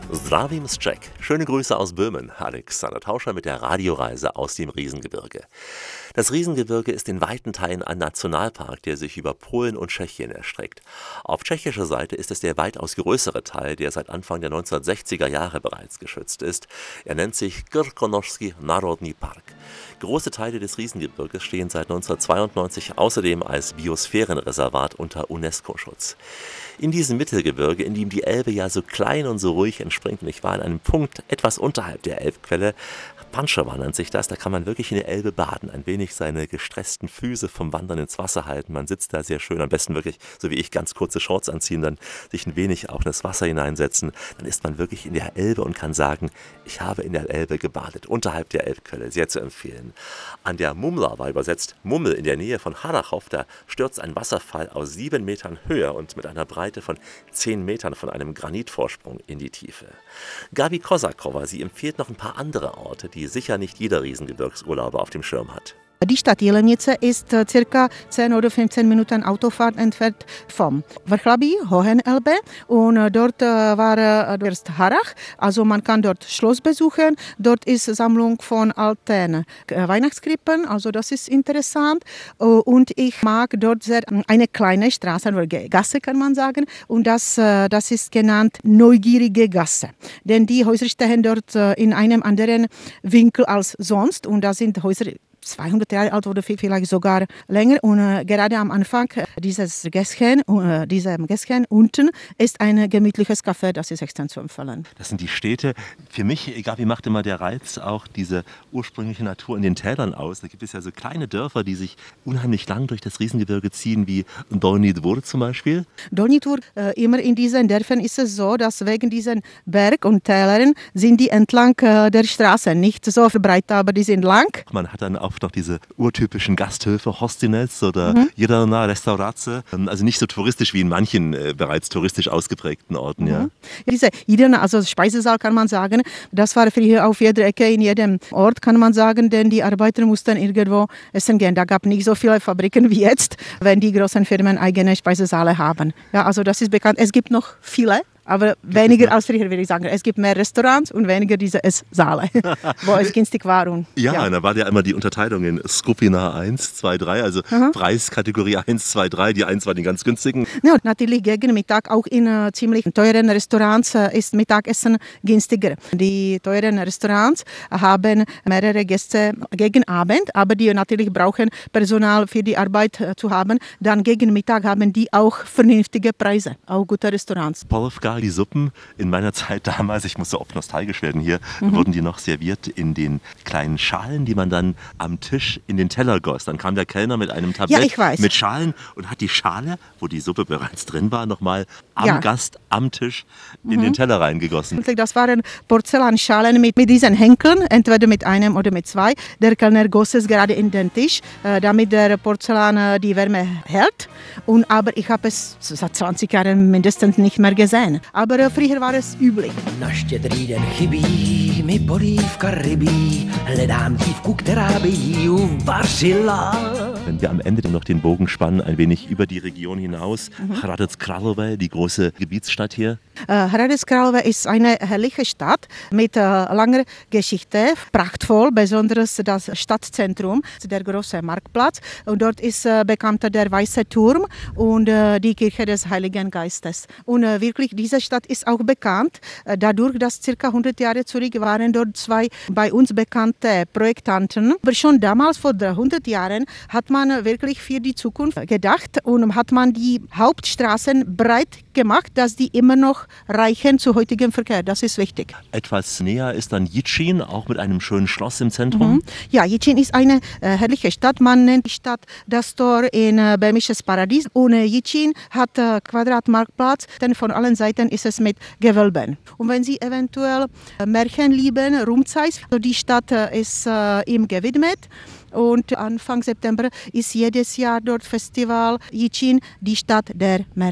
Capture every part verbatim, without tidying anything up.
Zdravím z Czech. Schöne Grüße aus Böhmen. Alexander Tauscher mit der Radioreise aus dem Riesengebirge. Das Riesengebirge ist in weiten Teilen ein Nationalpark, der sich über Polen und Tschechien erstreckt. Auf tschechischer Seite ist es der weitaus größere Teil, der seit Anfang der neunzehnhundertsechziger Jahre bereits geschützt ist. Er nennt sich Krkonošský národní park. Große Teile des Riesengebirges stehen seit neunzehnhundertzweiundneunzig außerdem als Biosphärenreservat unter UNESCO-Schutz. In diesem Mittelgebirge, in dem die Elbe ja so klein und so ruhig entspringt, und ich war an einem Punkt etwas unterhalb der Elbquelle, Pančeva nennt sich das, da kann man wirklich in der Elbe baden, ein wenig seine gestressten Füße vom Wandern ins Wasser halten. Man sitzt da sehr schön, am besten wirklich, so wie ich, ganz kurze Shorts anziehen, dann sich ein wenig auch in das Wasser hineinsetzen. Dann ist man wirklich in der Elbe und kann sagen, ich habe in der Elbe gebadet, unterhalb der Elbquelle, sehr zu empfehlen. An der Mumla war übersetzt Mummel in der Nähe von Harrachov, da stürzt ein Wasserfall aus sieben Metern Höhe und mit einer Breite von zehn Metern von einem Granitvorsprung in die Tiefe. Gabi Kosakova, sie empfiehlt noch ein paar andere Orte, die sicher nicht jeder Riesengebirgsurlauber auf dem Schirm hat. Die Stadt Jilemnice ist circa zehn oder fünfzehn Minuten Autofahrt entfernt vom Vrchlabí, Hohenelbe, und dort war erst Harrach, also man kann dort Schloss besuchen, dort ist Sammlung von alten Weihnachtskrippen, also das ist interessant, und ich mag dort sehr eine kleine Straße oder Gasse, kann man sagen, und das, das ist genannt Neugierige Gasse, denn die Häuser stehen dort in einem anderen Winkel als sonst, und da sind Häuser zweihundert Jahre alt oder vielleicht sogar länger, und äh, gerade am Anfang dieses Gässchen, äh, diesem Gässchen unten ist ein gemütliches Café, das ist extrem zu empfehlen. Das sind die Städte. Für mich, Gabi, macht immer der Reiz auch diese ursprüngliche Natur in den Tälern aus. Da gibt es ja so kleine Dörfer, die sich unheimlich lang durch das Riesengebirge ziehen, wie Dolní Dvůr zum Beispiel. Dolní Dvůr, äh, immer in diesen Dörfern ist es so, dass wegen diesen Berg- und Tälern sind die entlang äh, der Straße, nicht so verbreitet, aber die sind lang. Man hat dann auch noch diese urtypischen Gasthöfe, Hostinec oder mhm. Jedana Restaurace, also nicht so touristisch wie in manchen äh, bereits touristisch ausgeprägten Orten. Mhm. Ja. Diese Jedana, also Speisesaal kann man sagen, das war früher auf jeder Ecke, in jedem Ort kann man sagen, denn die Arbeiter mussten irgendwo essen gehen. Da gab es nicht so viele Fabriken wie jetzt, wenn die großen Firmen eigene Speisesaale haben. Ja, also das ist bekannt. Es gibt noch viele, aber weniger als früher, würde ich sagen. Es gibt mehr Restaurants und weniger diese Esssäle, wo es günstig war. Und, ja, ja, da war ja immer die Unterteilung in Skupina eins, zwei, drei, also mhm. Preiskategorie eins, zwei, drei. Die eins war die ganz günstigen. Ja, natürlich gegen Mittag, auch in uh, ziemlich teuren Restaurants uh, ist Mittagessen günstiger. Die teuren Restaurants haben mehrere Gäste gegen Abend, aber die natürlich brauchen Personal für die Arbeit uh, zu haben. Dann gegen Mittag haben die auch vernünftige Preise, auch gute Restaurants. Polovka, die Suppen, in meiner Zeit damals, ich muss so oft nostalgisch werden hier, mhm. wurden die noch serviert in den kleinen Schalen, die man dann am Tisch in den Teller goss. Dann kam der Kellner mit einem Tablett ja, mit Schalen und hat die Schale, wo die Suppe bereits drin war, nochmal am ja. Gast, am Tisch in mhm. den Teller reingegossen. Das waren Porzellanschalen mit, mit diesen Henkeln, entweder mit einem oder mit zwei. Der Kellner goss es gerade in den Tisch, äh, damit der Porzellan äh, die Wärme hält. Und, aber ich habe es seit zwanzig Jahren mindestens nicht mehr gesehen. Aber äh, früher war es üblich. Na štědrý den chybí mi polívka rybí, hledám dívku, která by ji uvařila. Wenn wir am Ende dann noch den Bogen spannen, ein wenig über die Region hinaus, mhm. Hradec Králové, die große Gebietsstadt hier. Uh, Hradec Králové ist eine herrliche Stadt mit uh, langer Geschichte, prachtvoll, besonders das Stadtzentrum, der große Marktplatz. Und dort ist uh, bekannt der Weiße Turm und uh, die Kirche des Heiligen Geistes. Und uh, wirklich, diese Stadt ist auch bekannt, uh, dadurch, dass circa hundert Jahre zurück waren dort zwei bei uns bekannte Projektanten. Aber schon damals, vor hundert Jahren, hat man wirklich für die Zukunft gedacht und hat man die Hauptstraßen breit gemacht, dass die immer noch reichen zu heutigem Verkehr. Das ist wichtig. Etwas näher ist dann Jičín, auch mit einem schönen Schloss im Zentrum. Mhm. Ja, Jičín ist eine äh, herrliche Stadt. Man nennt die Stadt das Tor in äh, böhmisches Paradies. Und äh, Jičín hat äh, Quadratmarktplatz, denn von allen Seiten ist es mit Gewölben. Und wenn Sie eventuell äh, Märchen lieben, Rumzeis, also die Stadt äh, ist äh, ihm gewidmet. Und Anfang September ist jedes Jahr dort Festival Jičín, die Stadt der Märchen.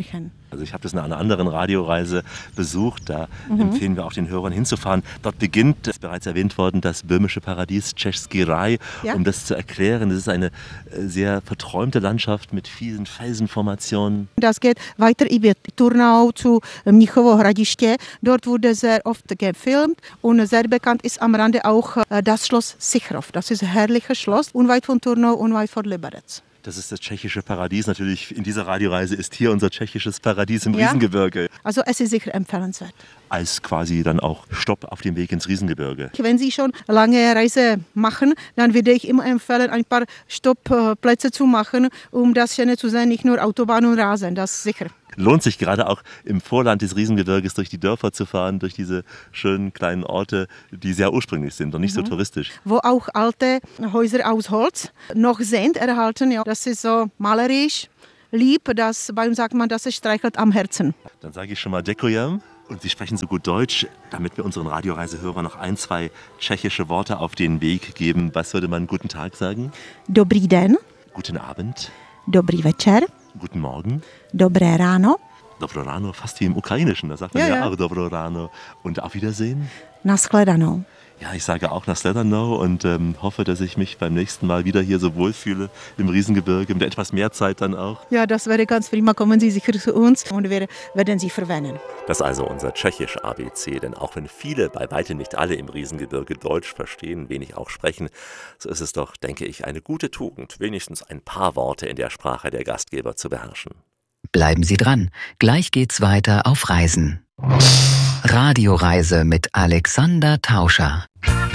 Also ich habe das in einer anderen Radioreise besucht, da mhm. empfehlen wir auch den Hörern hinzufahren. Dort beginnt, ist bereits erwähnt worden, das böhmische Paradies Český Raj. Ja. Um das zu erklären, das ist eine sehr verträumte Landschaft mit vielen Felsenformationen. Das geht weiter über Turnau zu Mnichovo Hradiště. Dort wurde sehr oft gefilmt und sehr bekannt ist am Rande auch das Schloss Sichrov. Das ist ein herrliches Schloss, unweit von Turnau, unweit von Liberec. Das ist das tschechische Paradies. Natürlich in dieser Radioreise ist hier unser tschechisches Paradies im ja. Riesengebirge. Also es ist sicher empfehlenswert. Als quasi dann auch Stopp auf dem Weg ins Riesengebirge. Wenn Sie schon lange Reise machen, dann würde ich immer empfehlen, ein paar Stoppplätze zu machen, um das Schöne zu sehen, nicht nur Autobahn und Rasen, das ist sicher. Lohnt sich gerade auch im Vorland des Riesengebirges durch die Dörfer zu fahren, durch diese schönen kleinen Orte, die sehr ursprünglich sind und nicht mhm. so touristisch. Wo auch alte Häuser aus Holz noch sind erhalten. Ja. Das ist so malerisch, lieb, das, bei uns sagt man, das streichelt am Herzen. Dann sage ich schon mal Děkujem. Und Sie sprechen so gut Deutsch, damit wir unseren Radioreisehörern noch ein, zwei tschechische Worte auf den Weg geben. Was würde man guten Tag sagen? Dobrý den. Guten Abend. Dobrý večer. Guten Morgen. Dobré ráno. Dobro ráno, fast wie im Ukrainischen. Da sagt man ja, ja, ja. auch Dobro ráno. Und auf Wiedersehen. Naschledanou. Ja, ich sage auch Naschledanou und ähm, hoffe, dass ich mich beim nächsten Mal wieder hier so wohlfühle im Riesengebirge, mit etwas mehr Zeit dann auch. Ja, das wäre ganz prima. Kommen Sie sicher zu uns und wir werden Sie verwenden. Das ist also unser tschechisch-A B C, denn auch wenn viele, bei weitem nicht alle im Riesengebirge Deutsch verstehen, wenig auch sprechen, so ist es doch, denke ich, eine gute Tugend, wenigstens ein paar Worte in der Sprache der Gastgeber zu beherrschen. Bleiben Sie dran, gleich geht's weiter auf Reisen. Radioreise mit Alexander Tauscher.